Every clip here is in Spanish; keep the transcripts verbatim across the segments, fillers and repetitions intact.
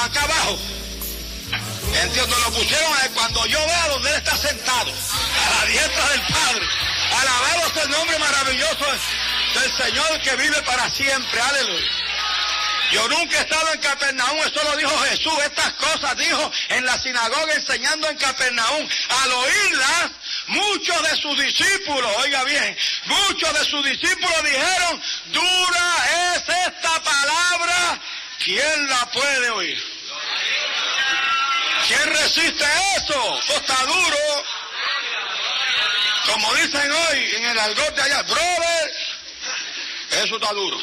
acá abajo. Entiendo, lo pusieron a él cuando yo vea donde él está sentado, a la diestra del Padre. Alabado sea el nombre maravilloso del Señor que vive para siempre. Aleluya. Yo nunca he estado en Capernaum, esto lo dijo Jesús, estas cosas dijo en la sinagoga enseñando en Capernaum. Al oírlas, muchos de sus discípulos, oiga bien, muchos de sus discípulos dijeron, dura es esta palabra, ¿quién la puede oír? ¿Quién resiste eso? Eso está duro. Como dicen hoy en el argot de allá, brother, eso está duro.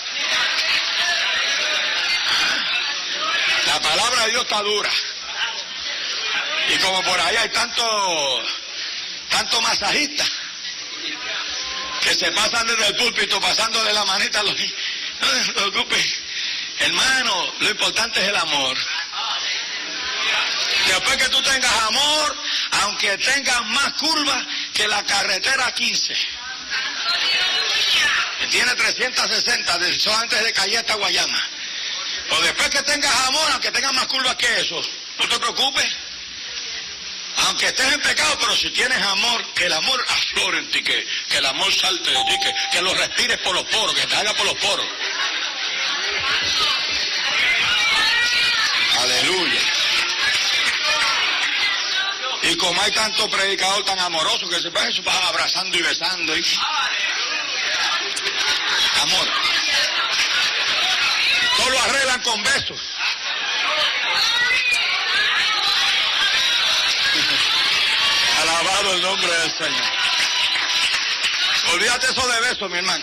La palabra de Dios está dura. Y como por ahí hay tanto, tanto masajistas que se pasan desde el púlpito pasándole la manita a los niños. No se preocupe, hermano, lo importante es el amor. Después que tú tengas amor, aunque tengas más curvas que la carretera quince, que tiene trescientos sesenta, eso antes de calle hasta Guayama. O después que tengas amor, aunque tengas más curvas que eso, no te preocupes. Aunque estés en pecado, pero si tienes amor, que el amor aflore en ti, que, que el amor salte de ti, que, que lo respires por los poros, que te haga por los poros. Aleluya. Y como hay tanto predicador tan amoroso que se van abrazando y besando. Y... amor. Todo lo arreglan con besos. Alabado el nombre del Señor. Olvídate eso de besos, mi hermano.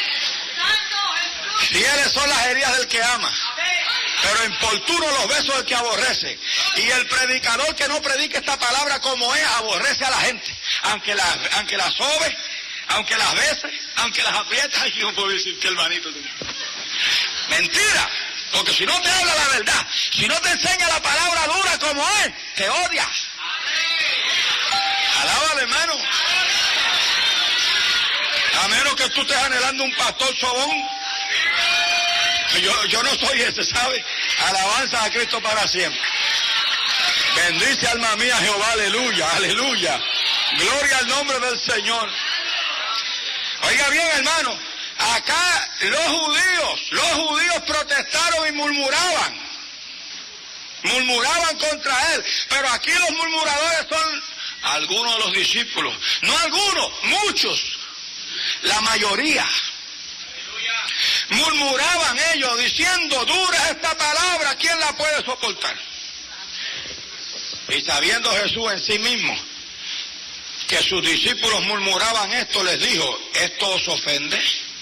Fieles son las heridas del que ama, pero importunos los besos del que aborrece. Y el predicador que no predique esta palabra como es, aborrece a la gente. Aunque las aunque la sobe, aunque las bese, aunque las aprieta. Ay, no puedo decir que hermanito. Mentira. Porque si no te habla la verdad, si no te enseña la palabra dura como es, te odia. Alábale, hermano. A menos que tú estés anhelando un pastor sobón. Yo, yo no soy ese, ¿sabe? Alabanza a Cristo para siempre. Bendice alma mía Jehová, aleluya, aleluya. Gloria al nombre del Señor. Oiga bien, hermano, acá los judíos, los judíos protestaron y murmuraban. Murmuraban contra él, pero aquí los murmuradores son algunos de los discípulos. No algunos, muchos. La mayoría. Murmuraban ellos diciendo, dura esta palabra, ¿quién la puede soportar? Y sabiendo Jesús en sí mismo que sus discípulos murmuraban esto, les dijo, ¿esto os ofende?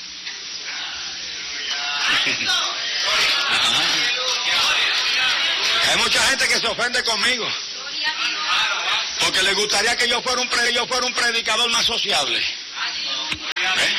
Hay mucha gente que se ofende conmigo porque le gustaría que yo fuera un, pre yo fuera un predicador más sociable. ¿Eh?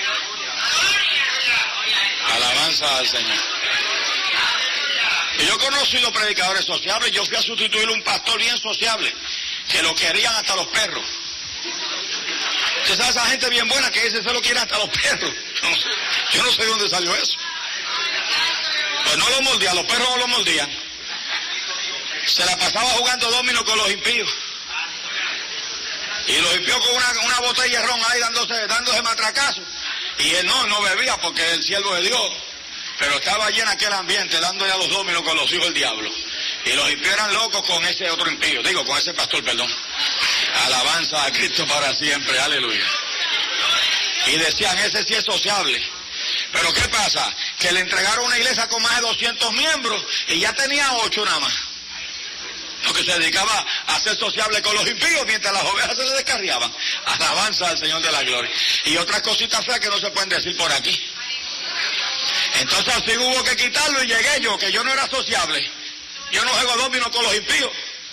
Alabanza al Señor. Y yo he conocido predicadores sociables. Yo fui a sustituir un pastor bien sociable que lo querían hasta los perros. ¿Usted sabe esa gente bien buena que dice se lo quieren hasta los perros? Yo no sé, yo no sé de dónde salió eso. Pues no lo mordían, los perros no lo mordían. Se la pasaba jugando domino con los impíos. Y los impíos con una, una botella de ron ahí dándose, dándose matracazo. Y él no, no bebía porque es el siervo de Dios. Pero estaba allí en aquel ambiente dando ya los dominos con los hijos del diablo. Y los impíos eran locos con ese otro impío. Digo, con ese pastor, perdón. Alabanza a Cristo para siempre, aleluya. Y decían, ese sí es sociable. Pero ¿qué pasa? Que le entregaron una iglesia con más de doscientos miembros y ya tenía ocho nada más. Porque se dedicaba a ser sociable con los impíos mientras las ovejas se le descarriaban. Alabanza al Señor de la gloria. Y otras cositas feas que no se pueden decir por aquí. Entonces así hubo que quitarlo y llegué yo, que yo no era sociable. Yo no juego domino con los impíos.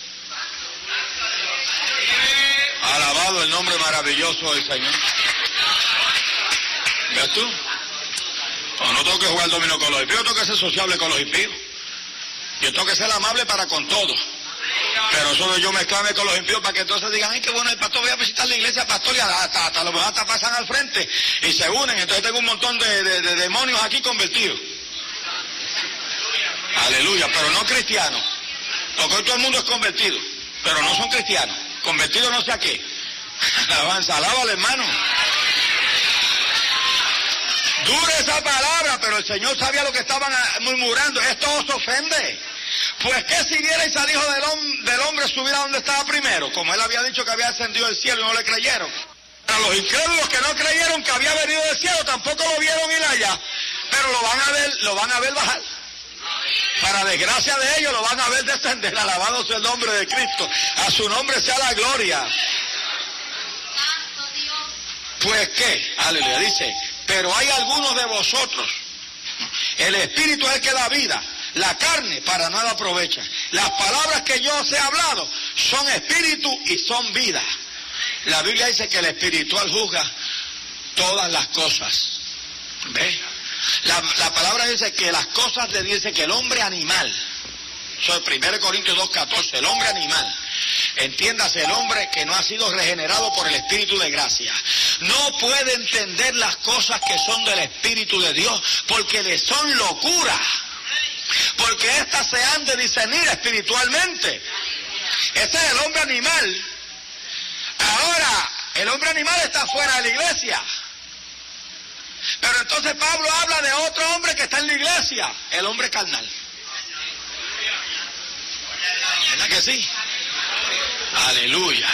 Alabado el nombre maravilloso del Señor. ¿Ves tú? O no tengo que jugar domino con los impíos, yo tengo que ser sociable con los impíos. Yo tengo que ser amable para con todos. Pero eso de yo mezclarme con los impíos para que entonces digan, ay, qué bueno el pastor, voy a visitar la iglesia, pastor, y hasta, hasta, hasta los hasta pasan al frente y se unen. Entonces tengo un montón de, de, de demonios aquí convertidos. Aleluya, pero no cristianos. Porque hoy todo el mundo es convertido, pero no son cristianos. Convertidos no sé a qué. Alabanza, alábale, hermano. Dura esa palabra, pero el Señor sabía lo que estaban murmurando. Esto os ofende. Pues que si vierais al Hijo del, hom del Hombre subir a donde estaba primero, como él había dicho que había ascendido del cielo y no le creyeron. A los incrédulos que no creyeron que había venido del cielo tampoco lo vieron ir allá, pero lo van a ver, lo van a ver bajar. Para desgracia de ellos lo van a ver descender. Alabado sea el nombre de Cristo. A su nombre sea la gloria. Pues qué, aleluya, dice, pero hay algunos de vosotros, el Espíritu es el que da vida, la carne para nada aprovecha. Las palabras que yo os he hablado son espíritu y son vida. La Biblia dice que el espiritual juzga todas las cosas. ¿Ve? La, la palabra dice que las cosas de Dios, dice que el hombre animal, eso es primero Corintios dos catorce, el hombre animal, entiéndase, el hombre que no ha sido regenerado por el Espíritu de gracia, no puede entender las cosas que son del Espíritu de Dios, porque le son locura, porque éstas se han de discernir espiritualmente. Ese es el hombre animal. Ahora, el hombre animal está fuera de la iglesia. Pero entonces Pablo habla de otro hombre que está en la iglesia, el hombre carnal. ¿Verdad que sí? Aleluya.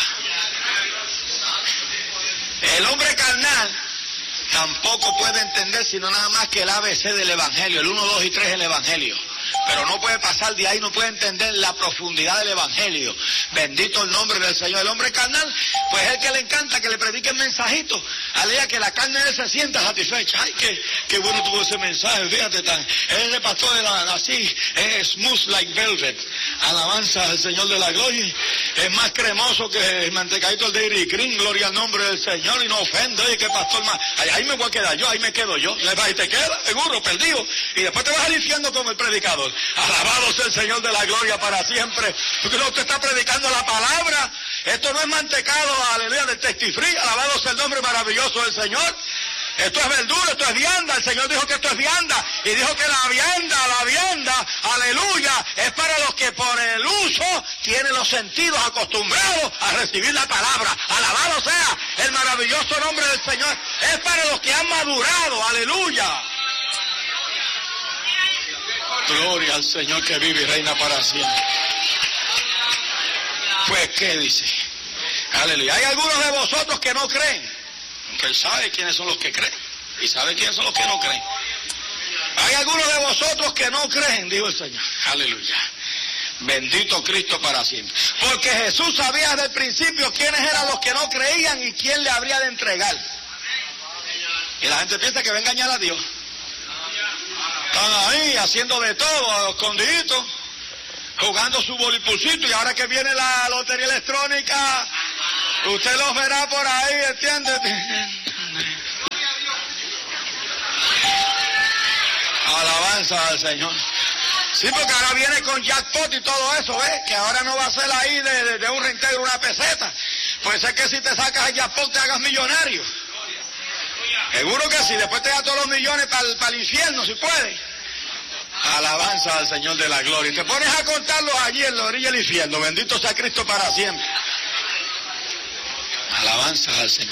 El hombre carnal tampoco puede entender sino nada más que el A B C del Evangelio, el uno, dos y tres del Evangelio. Pero no puede pasar de ahí, no puede entender la profundidad del Evangelio. Bendito el nombre del Señor. El hombre carnal, pues es el que le encanta que le prediquen mensajitos. Aleluya, que la carne de él se sienta satisfecha. Ay, qué, qué bueno tuvo ese mensaje, fíjate, tan, es de pastor de la, así, es smooth like velvet. Alabanza al Señor de la gloria. Es más cremoso que el mantecadito del Dairy Cream, gloria al nombre del Señor, y no ofende. Oye, qué pastor más, ahí, ahí me voy a quedar yo, ahí me quedo yo. Y ahí te quedas, seguro, perdido. Y después te vas al infierno como el predicador. Alabado sea el Señor de la gloria para siempre. Porque usted está predicando la palabra. Esto no es mantecado, aleluya, del testifree. Alabado sea el nombre maravilloso del Señor. Esto es verdura, esto es vianda. El Señor dijo que esto es vianda. Y dijo que la vianda, la vianda, aleluya, es para los que por el uso tienen los sentidos acostumbrados a recibir la palabra. Alabado sea el maravilloso nombre del Señor. Es para los que han madurado, aleluya. Gloria al Señor que vive y reina para siempre. Pues, ¿qué dice? Aleluya. Hay algunos de vosotros que no creen. Que él sabe quiénes son los que creen. Y sabe quiénes son los que no creen. Hay algunos de vosotros que no creen, dijo el Señor. Aleluya. Bendito Cristo para siempre. Porque Jesús sabía desde el principio quiénes eran los que no creían y quién le habría de entregar. Y la gente piensa que va a engañar a Dios. Están ahí haciendo de todo, a los escondiditos, jugando su bolipulcito, y ahora que viene la lotería electrónica, usted los verá por ahí, ¿entiende? Alabanza al Señor. Sí, porque ahora viene con jackpot y todo eso, ¿ves? Que ahora no va a ser ahí de, de, de un reintegro una peseta. Pues es que si te sacas el jackpot te hagas millonario. Seguro que sí, después te da todos los millones para el, para el infierno, si puede. Alabanza al Señor de la gloria. Y te pones a contarlos allí en la orilla del infierno. Bendito sea Cristo para siempre. Alabanza al Señor.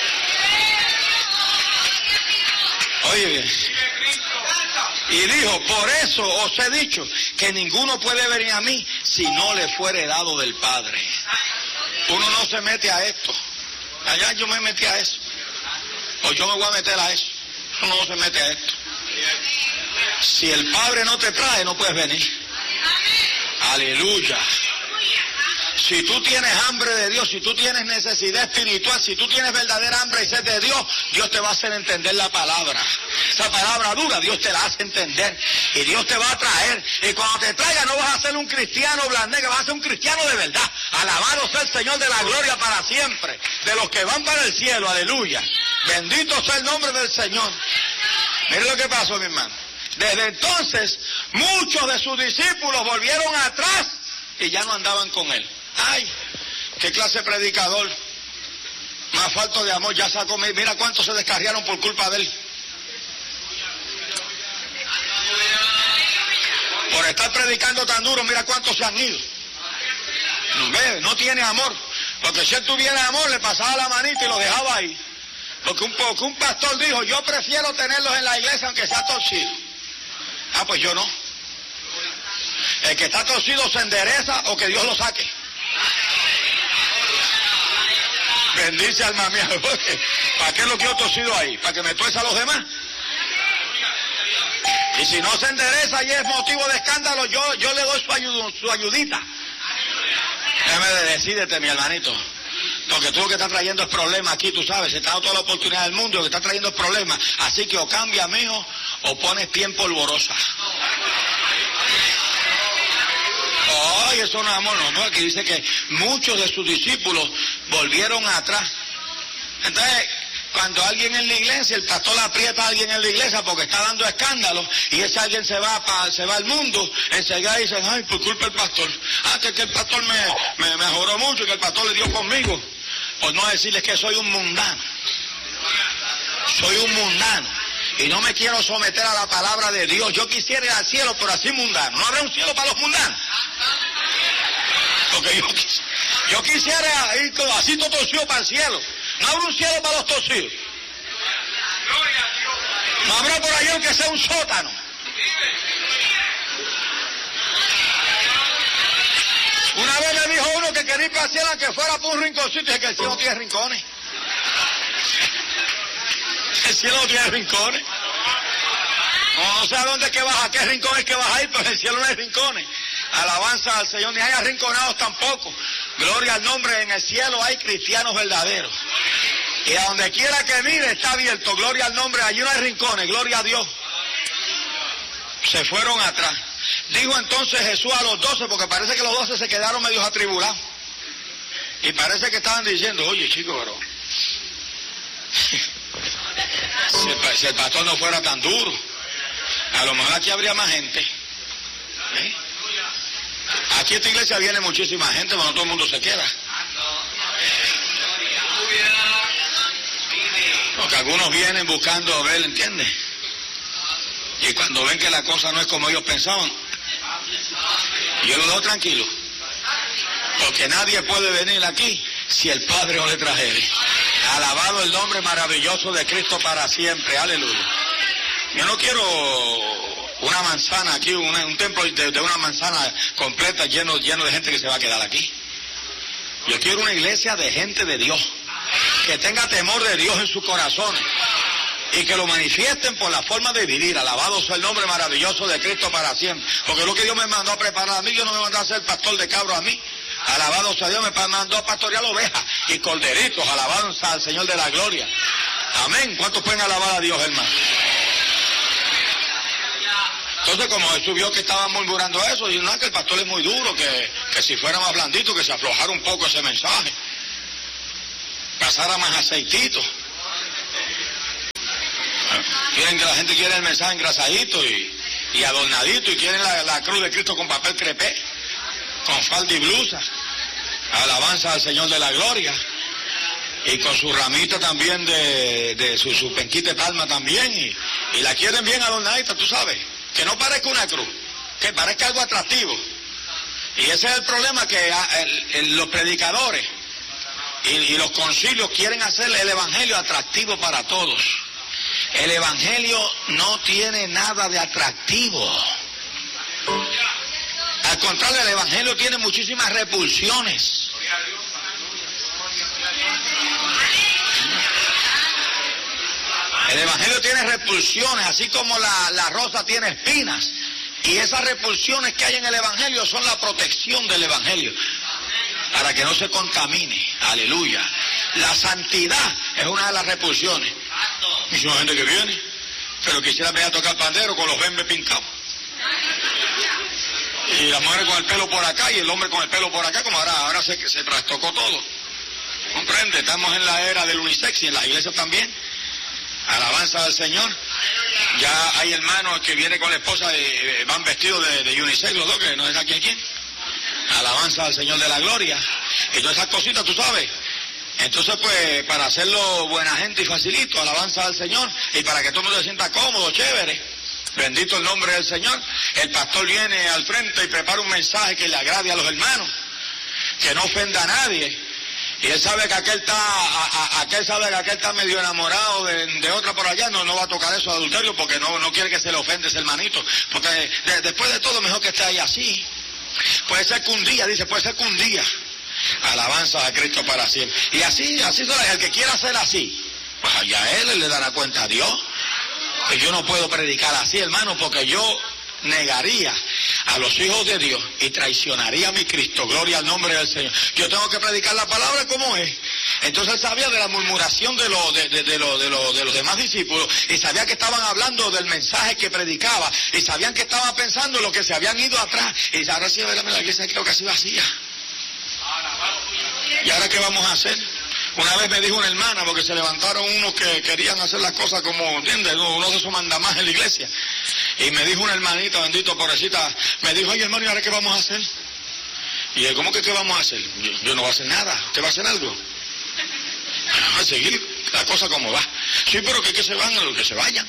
Oye bien. Y dijo, por eso os he dicho que ninguno puede venir a mí si no le fuere dado del Padre. Uno no se mete a esto. Allá yo me metí a eso. O yo me voy a meter a eso. Uno no se mete a esto. Si el Padre no te trae, no puedes venir. Aleluya. Si tú tienes hambre de Dios, si tú tienes necesidad espiritual, si tú tienes verdadera hambre y sed de Dios, Dios te va a hacer entender la palabra. Esa palabra dura, Dios te la hace entender. Y Dios te va a traer. Y cuando te traiga no vas a ser un cristiano blandengue, vas a ser un cristiano de verdad. Alabado sea el Señor de la gloria para siempre. De los que van para el cielo, aleluya. Bendito sea el nombre del Señor. Mire lo que pasó, mi hermano. Desde entonces, muchos de sus discípulos volvieron atrás y ya no andaban con él. Ay, qué clase de predicador. Más falto de amor, ya sacó. Mira cuántos se descarriaron por culpa de él. Por estar predicando tan duro, mira cuántos se han ido. No, ve, no tiene amor. Porque si él tuviera amor, le pasaba la manita y lo dejaba ahí. Porque un, porque un pastor dijo, yo prefiero tenerlos en la iglesia aunque sea torcido. Ah, pues yo no. El que está torcido se endereza o que Dios lo saque. Bendice alma mía. ¿Para qué lo quiero torcido ahí? ¿Para que me tuerza a los demás? Y si no se endereza y es motivo de escándalo, yo, yo le doy su, ayud, su ayudita. Déjame de decídete, mi hermanito. Lo que tú lo que estás trayendo es problema aquí, tú sabes. Se te ha dado toda la oportunidad del mundo, lo que está trayendo es problema. Así que o cambia, mijo, o pones pie en polvorosa. Ay, eso no es amor, no, no, aquí dice que muchos de sus discípulos volvieron atrás. Entonces, cuando alguien en la iglesia, el pastor aprieta a alguien en la iglesia porque está dando escándalos y ese alguien se va pa, se va al mundo, enseguida dicen, ay, por culpa del pastor. Ah, que, que el pastor me, me mejoró mucho, que el pastor le dio conmigo. Por no decirles que soy un mundano. Soy un mundano. Y no me quiero someter a la palabra de Dios. Yo quisiera ir al cielo, pero así mundano. ¿No habrá un cielo para los mundanos? Porque yo, yo quisiera ir así todo torcido para el cielo. ¿No habrá un cielo para los torcidos? ¿No habrá por ahí que sea un sótano? Una vez me dijo uno que quería ir para el cielo aunque fuera por un rinconcito, y que el cielo no tiene rincones. El cielo no tiene rincones. No, no sé a dónde es que vas, a qué rincón es que vas a ir, pero en el cielo no hay rincones. Alabanza al Señor, ni hay arrinconados tampoco. Gloria al nombre, en el cielo hay cristianos verdaderos. Y a donde quiera que mire está abierto, gloria al nombre, allí no hay rincones, gloria a Dios. Se fueron atrás. Dijo entonces Jesús a los doce, porque parece que los doce se quedaron medios atribulados. Y parece que estaban diciendo, oye chico, pero si el, si el pastor no fuera tan duro, a lo mejor aquí habría más gente. ¿Eh? Aquí a esta iglesia viene muchísima gente, pero no todo el mundo se queda. Porque algunos vienen buscando ver, ¿entiendes? Y cuando ven que la cosa no es como ellos pensaban, yo lo dejo tranquilo. Porque nadie puede venir aquí si el Padre no le trajere. Alabado el nombre maravilloso de Cristo para siempre. Aleluya. Yo no quiero una manzana aquí, una, un templo de, de una manzana completa lleno, lleno de gente que se va a quedar aquí. Yo quiero una iglesia de gente de Dios, que tenga temor de Dios en sus corazones y que lo manifiesten por la forma de vivir. Alabado sea el nombre maravilloso de Cristo para siempre. Porque lo que Dios me mandó a preparar a mí, Dios no me mandó a ser pastor de cabros a mí. Alabado sea Dios, me mandó a pastorear ovejas y corderitos. Alabado sea al Señor de la gloria. Amén. ¿Cuántos pueden alabar a Dios, hermano? Entonces, como Jesús vio que estaban murmurando eso, dijo, no, que el pastor es muy duro, que, que si fuera más blandito, que se aflojara un poco ese mensaje, pasara más aceitito. Quieren que la gente quiere el mensaje engrasadito y, y adornadito, y quieren la, la cruz de Cristo con papel crepé, con falda y blusa. Alabanza al Señor de la gloria. Y con su ramita también de, de su, su penquita de palma también, y, y la quieren bien adornadita, tú sabes. Que no parezca una cruz, que parezca algo atractivo. Y ese es el problema, que el, el, los predicadores y, y los concilios quieren hacer el evangelio atractivo para todos. El evangelio no tiene nada de atractivo. Al contrario, el evangelio tiene muchísimas repulsiones. El evangelio tiene repulsiones, así como la, la rosa tiene espinas. Y esas repulsiones que hay en el evangelio son la protección del evangelio, para que no se contamine. Aleluya. La santidad es una de las repulsiones. Mucha gente que viene, pero quisiera ver a tocar pandero con los bembes pincados. Y la mujer con el pelo por acá y el hombre con el pelo por acá, como ahora, ahora se, se trastocó todo. ¿Comprende? Estamos en la era del unisex y en las iglesias también. Alabanza al Señor. Ya hay hermanos que vienen con la esposa, de, van vestidos de, de unisex, los dos, que no es aquí a quién. Alabanza al Señor de la gloria. Y todas esas cositas, tú sabes. Entonces, pues, para hacerlo buena gente y facilito, alabanza al Señor, y para que todo el mundo se sienta cómodo, chévere. Bendito el nombre del Señor. El pastor viene al frente y prepara un mensaje que le agrade a los hermanos, que no ofenda a nadie. Y él sabe que aquel está, a, a, aquel sabe que aquel está medio enamorado de, de otra por allá, no, no va a tocar eso de adulterio porque no, no quiere que se le ofende ese hermanito. Porque de, después de todo mejor que esté ahí así. Puede ser que un día, dice, puede ser que un día. Alabanza a Cristo para siempre. Y así, así el que quiera hacer así, pues allá él, él le dará cuenta a Dios. Que yo no puedo predicar así, hermano, porque yo negaría a los hijos de Dios y traicionaría a mi Cristo. Gloria al nombre del Señor. Yo tengo que predicar la palabra como es. Entonces él sabía de la murmuración de, lo, de, de, de, lo, de, lo, de los demás discípulos y sabía que estaban hablando del mensaje que predicaba y sabían que estaban pensando en lo que se habían ido atrás. Y dice, ahora sí, la iglesia quedó casi vacía. ¿Y ahora qué vamos a hacer? Una vez me dijo una hermana, porque se levantaron unos que querían hacer las cosas como, ¿entiendes? Uno de esos mandamás en la iglesia. Y me dijo una hermanita, bendito, pobrecita, me dijo, oye hermano, ¿y ahora qué vamos a hacer? Y yo, ¿cómo que qué vamos a hacer? Yo, yo no voy a hacer nada. ¿Usted va a hacer algo? Vamos a seguir la cosa como va. Sí, pero que, que se van, a los que se vayan.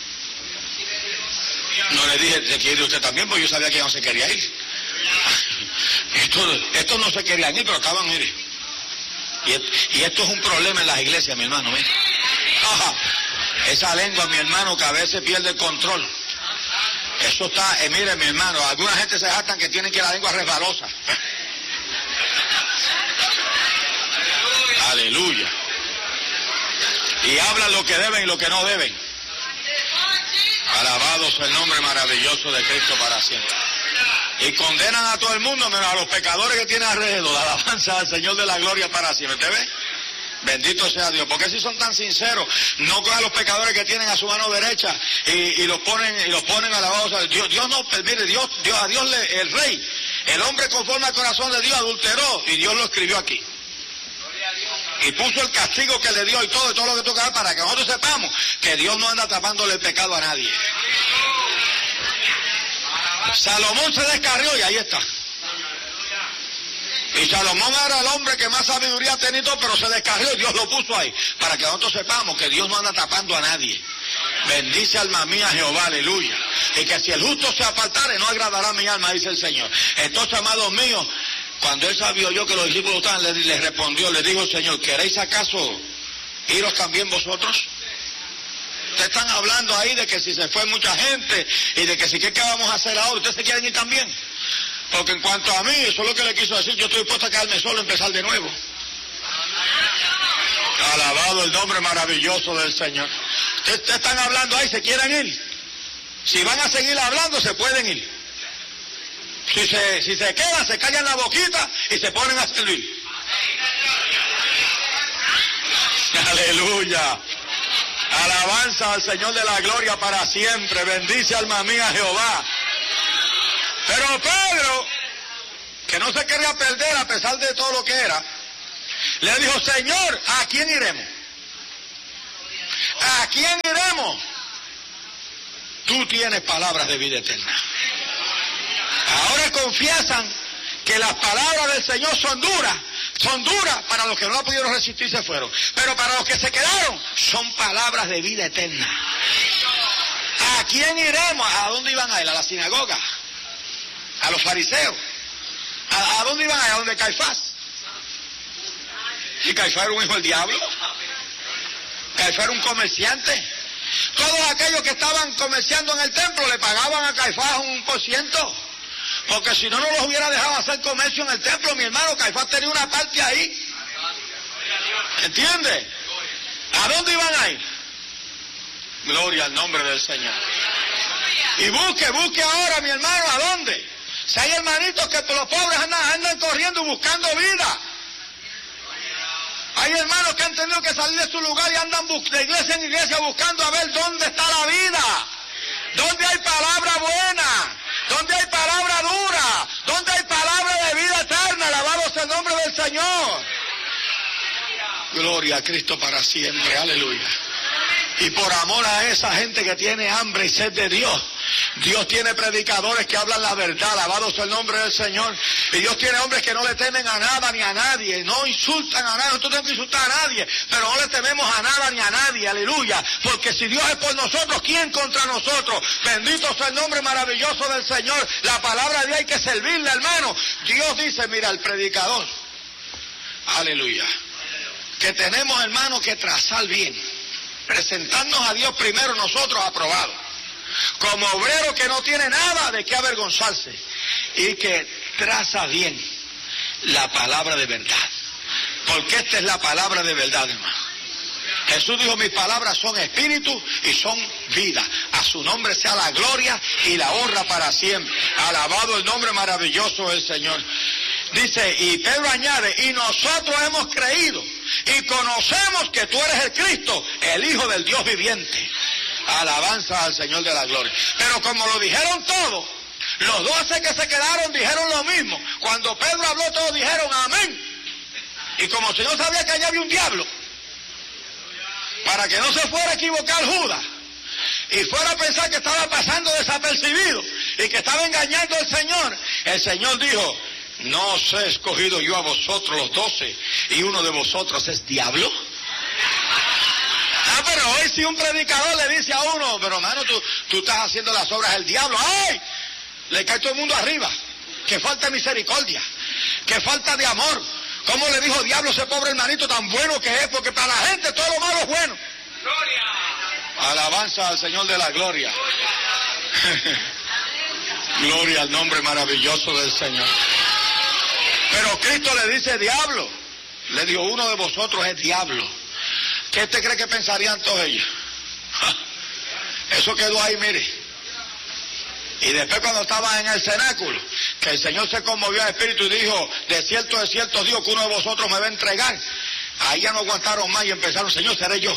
No le dije, ¿se quiere ir usted también? Porque yo sabía que ella no se quería ir. Estos esto no se querían ir, pero estaban, mire. Y, y esto es un problema en las iglesias, mi hermano, mire. Ajá. Esa lengua, mi hermano, que a veces pierde el control. Eso está, eh, mire, mi hermano, alguna gente se jactan que tienen que la lengua resbalosa. Aleluya. Y hablan lo que deben y lo que no deben. Alabado sea el nombre maravilloso de Cristo para siempre. Y condenan a todo el mundo, menos a los pecadores que tienen alrededor. Alabanza al Señor de la gloria para siempre. ¿Usted ve? Bendito sea Dios. Porque si son tan sinceros, no cojan a los pecadores que tienen a su mano derecha y, y los ponen y los ponen alabados. Dios, Dios no, mire, Dios, Dios, a Dios le, el rey, el hombre conforme al corazón de Dios adulteró y Dios lo escribió aquí. Y puso el castigo que le dio y todo, y todo lo que toca para que nosotros sepamos que Dios no anda tapándole el pecado a nadie. Salomón se descarrió y ahí está. Y Salomón era el hombre que más sabiduría ha tenido, pero se descarrió y Dios lo puso ahí, para que nosotros sepamos que Dios no anda tapando a nadie. Bendice alma mía Jehová, aleluya. Y que si el justo se apartare, no agradará a mi alma, dice el Señor. Entonces, amados míos, cuando él sabió yo que los discípulos estaban, le, le respondió, le dijo, Señor, ¿queréis acaso iros también vosotros? Ustedes están hablando ahí de que si se fue mucha gente y de que si qué vamos a hacer ahora, ¿ustedes se quieren ir también? Porque en cuanto a mí, eso es lo que le quiso decir, yo estoy dispuesto a quedarme solo y empezar de nuevo. Alabado el nombre maravilloso del Señor. Ustedes, ustedes están hablando ahí, ¿se quieren ir? Si van a seguir hablando, se pueden ir. Si se, si se quedan, se callan la boquita y se ponen a servir. Aleluya. Alabanza al Señor de la gloria para siempre. Bendice alma mía Jehová. Pero Pedro, que no se quería perder a pesar de todo lo que era, le dijo, Señor, ¿a quién iremos? ¿A quién iremos? Tú tienes palabras de vida eterna. Ahora confiesan que las palabras del Señor son duras, son duras para los que no la pudieron resistir se fueron, pero para los que se quedaron son palabras de vida eterna. ¿A quién iremos? ¿A dónde iban a ir? ¿A la sinagoga? ¿A los fariseos? ¿A, a dónde iban a ir? ¿A dónde Caifás? ¿Y Caifás era un hijo del diablo? ¿Caifás era un comerciante? Todos aquellos que estaban comerciando en el templo le pagaban a Caifás un por ciento. Porque si no, no los hubiera dejado hacer comercio en el templo, mi hermano. Caifás tenía una parte ahí. ¿Entiende? ¿A dónde iban a ir? Gloria al nombre del Señor. Y busque, busque ahora, mi hermano, ¿a dónde? Si hay hermanitos que los pobres andan, andan corriendo buscando vida. Hay hermanos que han tenido que salir de su lugar y andan de iglesia en iglesia buscando a ver dónde está la vida. Dónde hay palabra buena. Donde hay palabra dura, donde hay palabra de vida eterna, alabado sea el nombre del Señor. Gloria a Cristo para siempre, aleluya. Y por amor a esa gente que tiene hambre y sed de Dios, Dios tiene predicadores que hablan la verdad, alabado sea el nombre del Señor. Y Dios tiene hombres que no le temen a nada ni a nadie, no insultan a nadie. Nosotros tenemos que insultar a nadie, pero no le tememos a nada ni a nadie, aleluya. Porque si Dios es por nosotros, ¿quién contra nosotros? Bendito sea el nombre maravilloso del Señor. La palabra de Dios hay que servirle, hermano. Dios dice, mira, el predicador, aleluya, que tenemos, hermano, que trazar bien, presentarnos a Dios primero nosotros aprobados, como obrero que no tiene nada de qué avergonzarse y que traza bien la palabra de verdad, porque esta es la palabra de verdad, hermano. Jesús dijo, mis palabras son espíritu y son vida. A su nombre sea la gloria y la honra para siempre. Alabado el nombre maravilloso del Señor. Dice, y Pedro añade, y nosotros hemos creído y conocemos que tú eres el Cristo, el Hijo del Dios viviente. Alabanza al Señor de la gloria. Pero como lo dijeron todos, los doce que se quedaron dijeron lo mismo. Cuando Pedro habló, todos dijeron amén. Y como el Señor sabía que allá había un diablo, para que no se fuera a equivocar Judas y fuera a pensar que estaba pasando desapercibido y que estaba engañando al Señor, el Señor dijo, ¿no os he escogido yo a vosotros los doce y uno de vosotros es diablo? Ah, pero hoy si un predicador le dice a uno, pero hermano, tú, tú estás haciendo las obras del diablo, ¡ay! Le cae todo el mundo arriba. Que falta de misericordia, que falta de amor. ¿Cómo le dijo diablo a ese pobre hermanito tan bueno que es? Porque para la gente todo lo malo es bueno. ¡Gloria! Alabanza al Señor de la gloria. Gloria al nombre maravilloso del Señor. Pero Cristo le dice diablo. Le dijo, uno de vosotros es diablo. ¿Qué usted cree que pensarían todos ellos? Eso quedó ahí, mire. Y después cuando estaba en el cenáculo, que el Señor se conmovió al espíritu y dijo, de cierto, de cierto digo que uno de vosotros me va a entregar. Ahí ya no aguantaron más y empezaron, Señor, seré yo.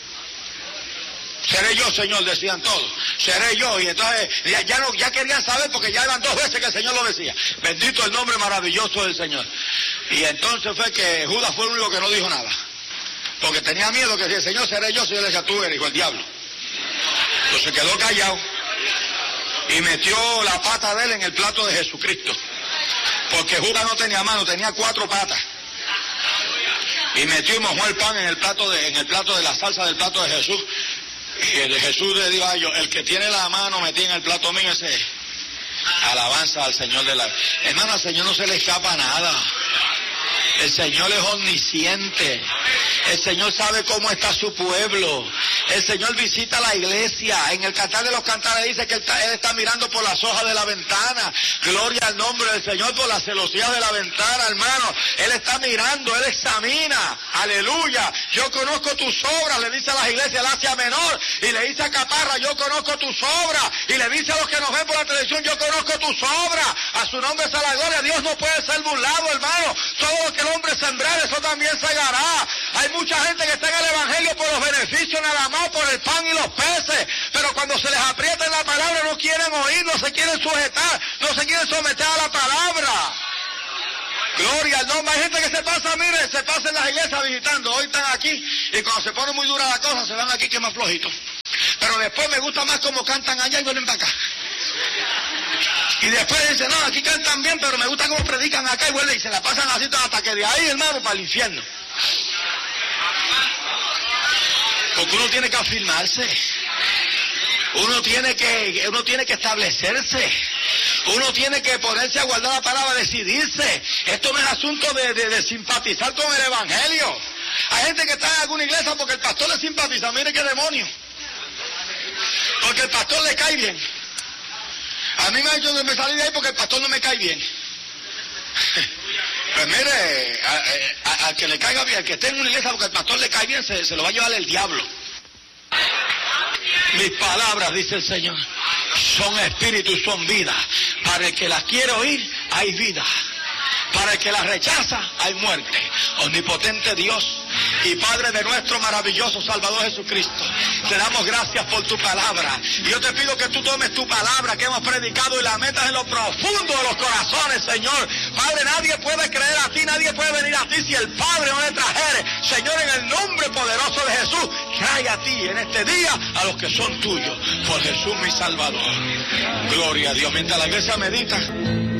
Seré yo, Señor, decían todos. Seré yo. Y entonces ya, ya, no, ya querían saber porque ya eran dos veces que el Señor lo decía. Bendito el nombre maravilloso del Señor. Y entonces fue que Judas fue el único que no dijo nada. Porque tenía miedo que si el Señor seré yo, si él decía, tú eres hijo del diablo. Entonces quedó callado. Y metió la pata de él en el plato de Jesucristo. Porque Judas no tenía mano, tenía cuatro patas. Y metió y mojó el pan en el plato de, en el plato de la salsa del plato de Jesús. Y el de Jesús le dijo a ellos, el que tiene la mano metida en el plato mío, ese alabanza al Señor de la... Hermano, al Señor no se le escapa nada. El Señor es omnisciente. El Señor sabe cómo está su pueblo. El Señor visita la iglesia. En el Cantar de los Cantares dice que Él está, él está mirando por las hojas de la ventana. Gloria al nombre del Señor por las celosías de la ventana, hermano. Él está mirando, Él examina. Aleluya. Yo conozco tus obras, le dice a las iglesias del Asia Menor. Y le dice a Caparra, yo conozco tus obras. Y le dice a los que nos ven por la televisión, yo conozco tus obras. A su nombre sea la gloria. Dios no puede ser burlado, hermano. Todo lo que el hombre sembrar, eso también segará. Hay mucha gente que está en el evangelio por los beneficios nada más, por el pan y los peces, pero cuando se les aprieta en la palabra no quieren oír, no se quieren sujetar, no se quieren someter a la palabra. Gloria al nombre. Hay gente que se pasa, mire, se pasa en las iglesias visitando, hoy están aquí y cuando se pone muy dura la cosa se van aquí que es más flojito, pero después me gusta más como cantan allá y vuelven para acá. Y después dicen, no, aquí cantan bien, pero me gusta cómo predican acá y vuelven y se la pasan así hasta que de ahí, hermano, para el infierno. Porque uno tiene que afirmarse, uno tiene que, uno tiene que establecerse, uno tiene que ponerse a guardar la palabra, decidirse. Esto no es asunto de, de, de simpatizar con el evangelio. Hay gente que está en alguna iglesia porque el pastor le simpatiza, mire qué demonio. Porque el pastor le cae bien. A mí me ha hecho que me salí de ahí porque el pastor no me cae bien. Pues mire, al que le caiga bien, al que esté en una iglesia porque el pastor le cae bien, se, se lo va a llevar el diablo. Mis palabras, dice el Señor, son espíritu y son vida. Para el que las quiere oír, hay vida. Para el que las rechaza, hay muerte. Omnipotente Dios y Padre de nuestro maravilloso Salvador Jesucristo, te damos gracias por tu palabra. Y yo te pido que tú tomes tu palabra que hemos predicado y la metas en lo profundo de los corazones, Señor. Padre, nadie puede creer a ti, nadie puede venir a ti si el Padre no le trajere. Señor, en el nombre poderoso de Jesús, trae a ti en este día a los que son tuyos, por Jesús mi Salvador. Gloria a Dios. Mientras la iglesia medita.